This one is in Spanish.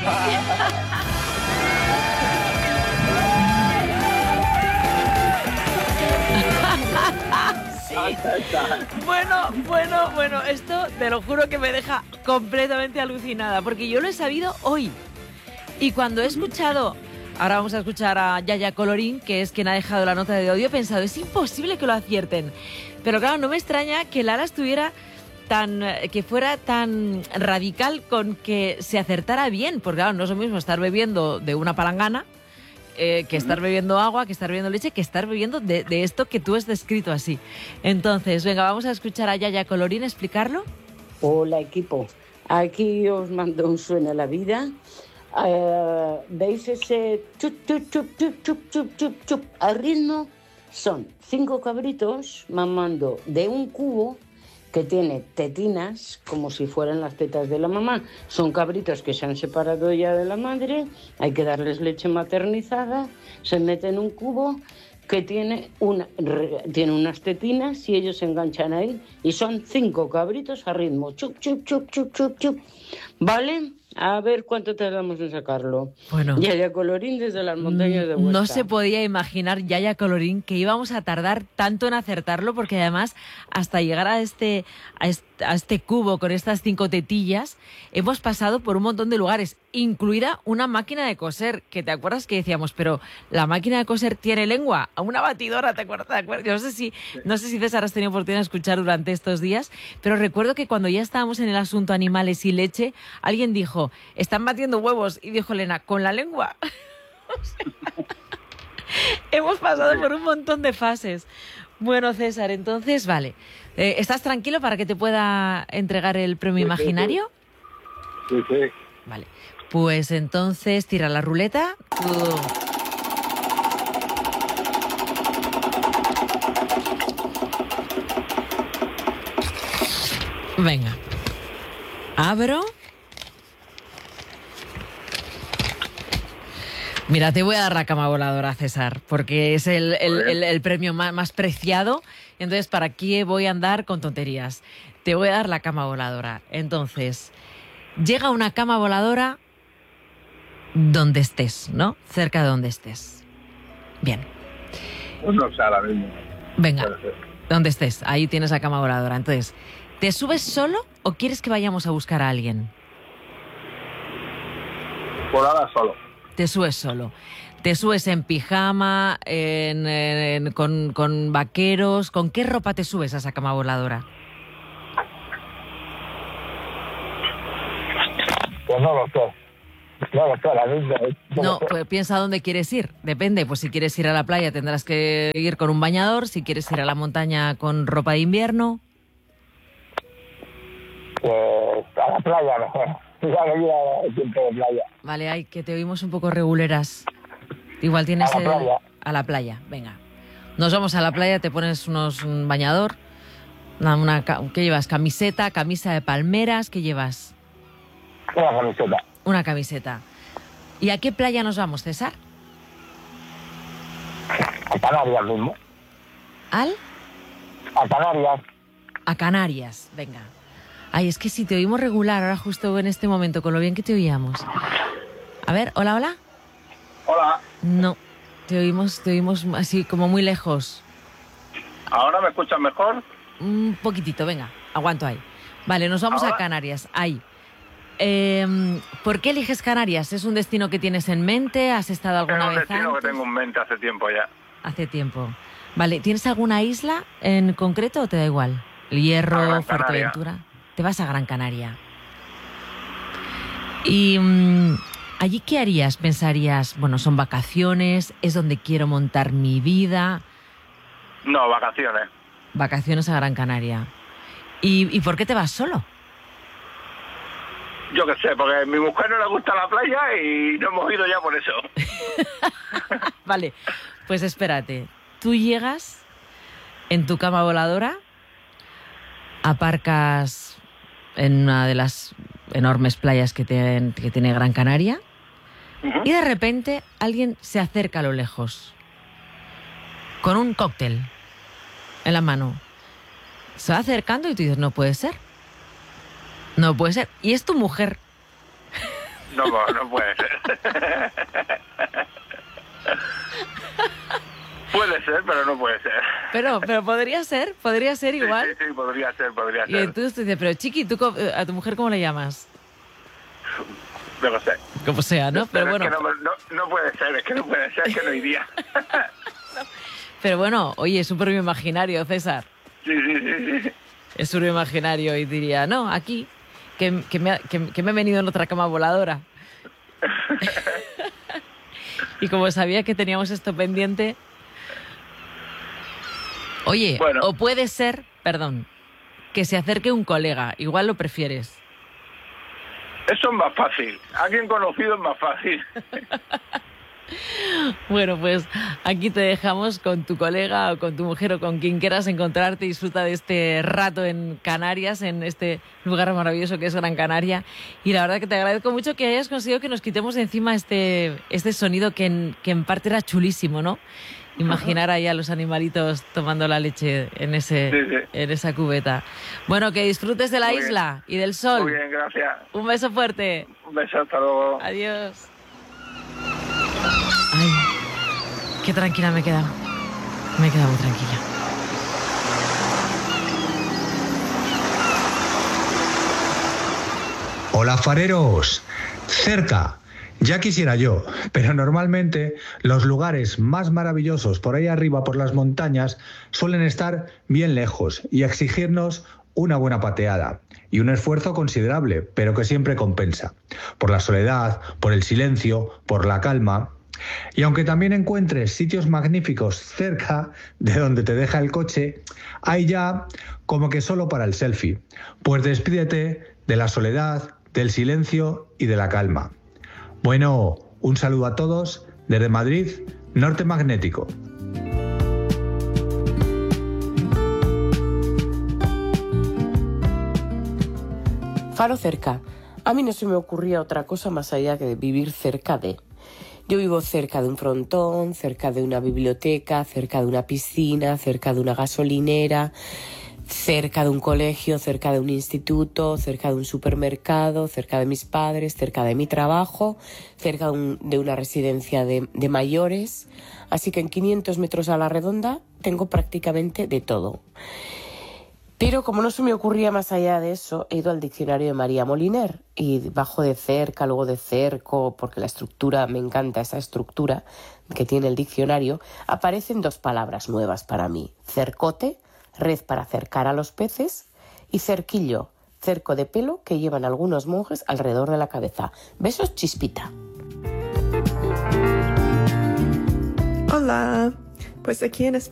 Bueno, esto te lo juro que me deja completamente alucinada, porque yo lo he sabido hoy. Y cuando he escuchado, ahora vamos a escuchar a Yaya Colorín, que es quien ha dejado la nota de audio, he pensado, es imposible que lo acierten. Pero claro, no me extraña que Lara que fuera tan radical con que se acertara bien, porque claro, no es lo mismo estar bebiendo de una palangana, que estar bebiendo agua, que estar bebiendo leche, que estar bebiendo de esto que tú has descrito así. Entonces, venga, vamos a escuchar a Yaya Colorín explicarlo. Hola, equipo. Aquí os mando un suena la vida. ¿Veis ese chup, chup, chup, chup, chup, chup, chup, chup? Al ritmo son 5 cabritos mamando de un cubo que tiene tetinas, como si fueran las tetas de la mamá. Son cabritos que se han separado ya de la madre, hay que darles leche maternizada, se mete en un cubo que tiene unas tetinas y ellos se enganchan ahí y son 5 cabritos a ritmo. Chup, chup, chup, chup, chup, chup. ¿Vale? A ver cuánto tardamos en sacarlo. Bueno, Yaya Colorín desde las montañas de Huesca. No se podía imaginar, Yaya Colorín, que íbamos a tardar tanto en acertarlo, porque además hasta llegar a este cubo con estas 5 tetillas hemos pasado por un montón de lugares, incluida una máquina de coser, que te acuerdas que decíamos, pero la máquina de coser tiene lengua, una batidora, ¿te acuerdas? No sé si César has tenido oportunidad de escuchar durante estos días, pero recuerdo que cuando ya estábamos en el asunto animales y leche, alguien dijo, están batiendo huevos, y dijo Elena, ¿con la lengua? O sea, hemos pasado por un montón de fases. Bueno, César, entonces, vale. ¿Estás tranquilo para que te pueda entregar el premio imaginario? Sí. Vale. Pues entonces, tira la ruleta. Venga. Abro. Mira, te voy a dar la cama voladora, César, porque es el premio más preciado. Entonces, ¿para qué voy a andar con tonterías? Te voy a dar la cama voladora. Entonces, llega una cama voladora donde estés, ¿no? Cerca de donde estés. Bien. Pues no sé, ahora mismo. Venga, donde estés. Ahí tienes la cama voladora. Entonces, ¿te subes solo o quieres que vayamos a buscar a alguien? Por ahora solo. Te subes solo. Te subes en pijama, con vaqueros. ¿Con qué ropa te subes a esa cama voladora? Pues no lo sé. No, pues piensa dónde quieres ir. Depende, pues si quieres ir a la playa tendrás que ir con un bañador. Si quieres ir a la montaña con ropa de invierno. Pues a la playa mejor. Ya me lleva el tiempo de playa. Vale, ay, que te oímos un poco reguleras. Igual tienes... A la playa. A la playa, venga. Nos vamos a la playa, te pones un bañador. ¿Qué llevas? Camisa de palmeras, ¿qué llevas? Una camiseta. Una camiseta. ¿Y a qué playa nos vamos, César? A Canarias mismo. ¿Al? A Canarias. A Canarias, venga. Ay, es que si te oímos regular ahora justo en este momento, con lo bien que te oíamos. A ver, hola. Hola. No, te oímos así como muy lejos. ¿Ahora me escuchas mejor? Un poquitito, venga, aguanto ahí. Vale, nos vamos a Canarias, ahí. ¿Por qué eliges Canarias? ¿Es un destino que tienes en mente? ¿Has estado alguna vez antes? Es un destino que tengo en mente hace tiempo ya. Hace tiempo. Vale, ¿tienes alguna isla en concreto o te da igual? El Hierro, Fuerteventura. Te vas a Gran Canaria. ¿Y allí qué harías? ¿Pensarías, bueno, son vacaciones, es donde quiero montar mi vida? No, vacaciones. Vacaciones a Gran Canaria. ¿Y por qué te vas solo? Yo qué sé, porque a mi mujer no le gusta la playa y no hemos ido ya por eso. Vale, pues espérate. Tú llegas en tu cama voladora, aparcas en una de las enormes playas que tiene Gran Canaria, y de repente alguien se acerca a lo lejos con un cóctel en la mano. Se va acercando y tú dices, no puede ser. No puede ser. Y es tu mujer. No puede ser. Puede ser, pero no puede ser. Pero podría ser igual. Sí, podría ser. Y entonces tú dices, pero Chiqui, ¿tú a tu mujer cómo le llamas? No lo sé. Como sea, ¿no? Pero bueno. Es que no puede ser, es que no puede ser, es que no iría. Pero bueno, oye, es un premio imaginario, César. Sí. Es un premio imaginario y diría, no, aquí, que me he venido en otra cama voladora. Y como sabía que teníamos esto pendiente... Oye, bueno. O puede ser, perdón, que se acerque un colega, igual lo prefieres. Eso es más fácil. Alguien conocido es más fácil. Bueno, pues aquí te dejamos con tu colega o con tu mujer o con quien quieras encontrarte. Disfruta de este rato en Canarias, en este lugar maravilloso que es Gran Canaria. Y la verdad que te agradezco mucho que hayas conseguido que nos quitemos de encima este sonido que en parte era chulísimo, ¿no? Imaginar ahí a los animalitos tomando la leche en esa cubeta. Bueno, que disfrutes de la isla y del sol. Muy bien, gracias. Un beso fuerte. Un beso, hasta luego. Adiós. Ay, qué tranquila me he quedado. Me he quedado muy tranquila. Hola, fareros. Cerca. Ya quisiera yo, pero normalmente los lugares más maravillosos por ahí arriba, por las montañas, suelen estar bien lejos y exigirnos una buena pateada y un esfuerzo considerable, pero que siempre compensa. Por la soledad, por el silencio, por la calma. Y aunque también encuentres sitios magníficos cerca de donde te deja el coche, hay ya como que solo para el selfie. Pues despídete de la soledad, del silencio y de la calma. Bueno, un saludo a todos desde Madrid, Norte Magnético. Faro cerca. A mí no se me ocurría otra cosa más allá que de vivir cerca de. Yo vivo cerca de un frontón, cerca de una biblioteca, cerca de una piscina, cerca de una gasolinera, cerca de un colegio, cerca de un instituto, cerca de un supermercado, cerca de mis padres, cerca de mi trabajo, cerca de una residencia de mayores. Así que en 500 metros a la redonda tengo prácticamente de todo. Pero como no se me ocurría más allá de eso, he ido al diccionario de María Moliner y bajo de cerca, luego de cerco, porque la estructura, me encanta esa estructura que tiene el diccionario, aparecen 2 palabras nuevas para mí. Cercote, red para cercar a los peces, y cerquillo, cerco de pelo que llevan algunos monjes alrededor de la cabeza. Besos, Chispita. Hola, pues aquí en España